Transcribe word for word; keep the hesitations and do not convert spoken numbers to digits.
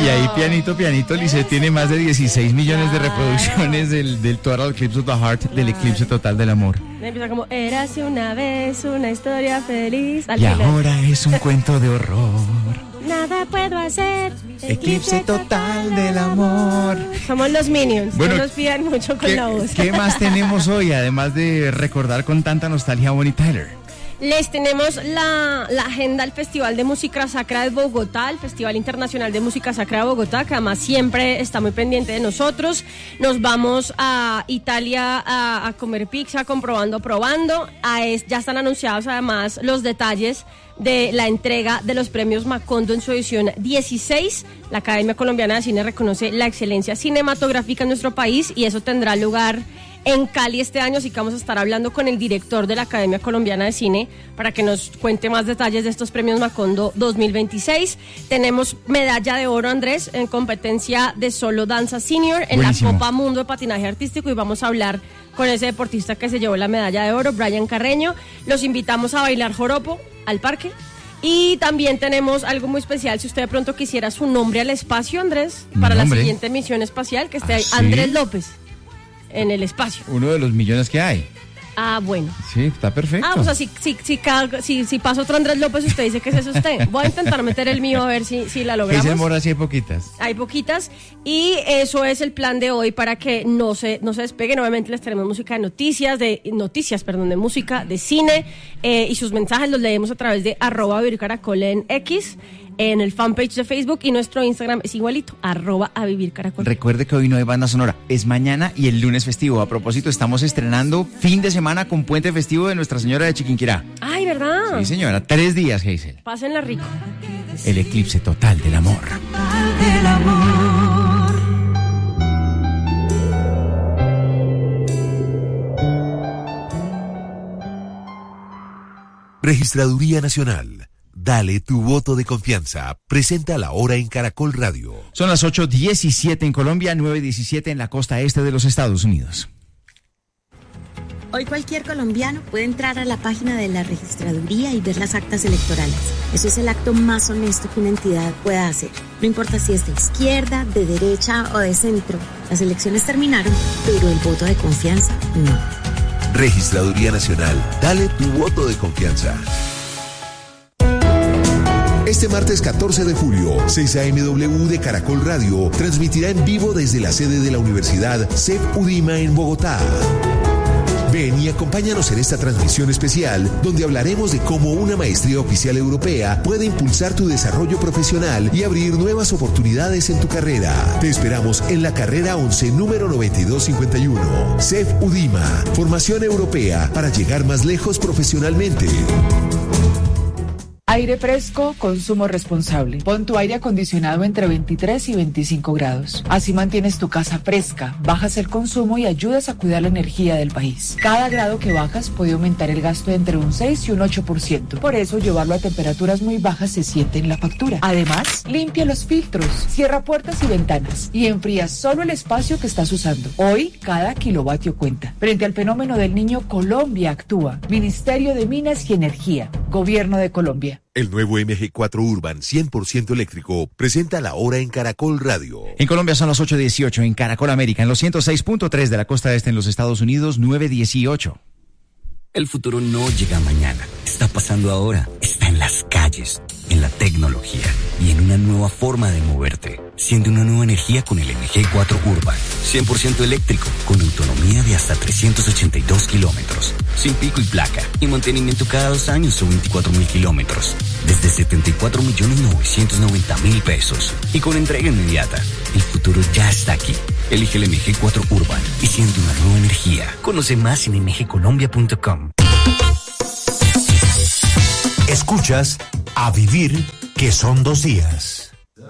Y ahí pianito, pianito, Lisette tiene más de dieciséis millones de reproducciones del, del Total Eclipse of the Heart, del eclipse total del amor. Empieza como, érase una vez una historia feliz. Al y final. Ahora es un cuento de horror. Nada puedo hacer. Eclipse total del amor. Somos los Minions, bueno, no nos pidan mucho con ¿qué, la voz. ¿Qué más tenemos hoy, además de recordar con tanta nostalgia a Bonnie Tyler? Les tenemos la, la agenda del Festival de Música Sacra de Bogotá, el Festival Internacional de Música Sacra de Bogotá, que además siempre está muy pendiente de nosotros. Nos vamos a Italia a, a comer pizza, comprobando, probando. A es, ya están anunciados además los detalles de la entrega de los premios Macondo en su edición dieciséis. La Academia Colombiana de Cine reconoce la excelencia cinematográfica en nuestro país y eso tendrá lugar en Cali este año, así que vamos a estar hablando con el director de la Academia Colombiana de Cine para que nos cuente más detalles de estos premios Macondo dos mil veintiséis. Tenemos medalla de oro, Andrés, en competencia de solo danza senior en Buenísimo. La Copa Mundo de Patinaje Artístico, y vamos a hablar con ese deportista que se llevó la medalla de oro, Brian Carreño. Los invitamos a bailar joropo al parque. Y también tenemos algo muy especial, si usted de pronto quisiera su nombre al espacio, Andrés, para la siguiente misión espacial, que esté ahí, ¿Ah, Andrés sí? López. En el espacio. Uno de los millones que hay. Ah, bueno. Sí, está perfecto. Ah, pues así, si, si, si, si, si pasa otro Andrés López, usted dice que ese es usted. Voy a intentar meter el mío a ver si, si la logramos. Ese Mora sí hay poquitas. Hay poquitas. Y eso es el plan de hoy para que no se, no se despeguen. Obviamente les tenemos música de noticias, de noticias, perdón, de música, de cine. Eh, y sus mensajes los leemos a través de arroba Vivir Caracol en X, en el fanpage de Facebook, y nuestro Instagram es igualito, arroba a Vivir Caracol. Recuerde que hoy no hay banda sonora, es mañana y el lunes festivo. A propósito, estamos estrenando fin de semana con puente festivo de Nuestra Señora de Chiquinquirá. Ay, ¿verdad? Sí, señora, tres días, Hazel. Pásenla rico. El eclipse total del amor. Del amor. Registraduría Nacional. Dale tu voto de confianza. Presenta la hora en Caracol Radio. Son las ocho diecisiete en Colombia, nueve diecisiete en la costa este de los Estados Unidos. Hoy cualquier colombiano puede entrar a la página de la registraduría y ver las actas electorales. Eso es el acto más honesto que una entidad pueda hacer. No importa si es de izquierda, de derecha o de centro. Las elecciones terminaron, pero el voto de confianza no. Registraduría Nacional. Dale tu voto de confianza. Este martes catorce de julio, seis a eme W de Caracol Radio transmitirá en vivo desde la sede de la Universidad C E P UDIMA en Bogotá. Ven y acompáñanos en esta transmisión especial donde hablaremos de cómo una maestría oficial europea puede impulsar tu desarrollo profesional y abrir nuevas oportunidades en tu carrera. Te esperamos en la carrera once, número noventa y dos cincuenta y uno. C E P UDIMA, formación europea para llegar más lejos profesionalmente. Aire fresco, consumo responsable. Pon tu aire acondicionado entre veintitrés y veinticinco grados. Así mantienes tu casa fresca, bajas el consumo y ayudas a cuidar la energía del país. Cada grado que bajas puede aumentar el gasto entre un seis y un ocho por ciento. Por eso, llevarlo a temperaturas muy bajas se siente en la factura. Además, limpia los filtros, cierra puertas y ventanas y enfría solo el espacio que estás usando. Hoy, cada kilovatio cuenta. Frente al fenómeno del Niño, Colombia actúa. Ministerio de Minas y Energía. Gobierno de Colombia. El nuevo eme ge cuatro Urban cien por ciento eléctrico presenta la hora en Caracol Radio. En Colombia son las ocho dieciocho, en Caracol América, en los ciento seis punto tres de la costa este en los Estados Unidos, nueve dieciocho. El futuro no llega mañana, está pasando ahora, está en las calles, en la tecnología y en una nueva forma de moverte. Siente una nueva energía con el eme ge cuatro Urban, cien por ciento eléctrico, con autonomía de hasta trescientos ochenta y dos kilómetros, sin pico y placa, y mantenimiento cada dos años o veinticuatro mil kilómetros, desde setenta y cuatro millones novecientos noventa mil pesos, y con entrega inmediata. El futuro ya está aquí. Elige el eme ge cuatro Urban y siente una nueva energía. Conoce más en eme ge colombia punto com. Escuchas A Vivir, que son dos días.